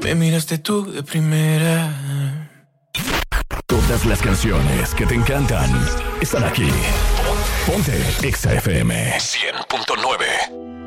Me miraste tú de primera. Todas las canciones que te encantan están aquí. Ponte Exa FM 100.9.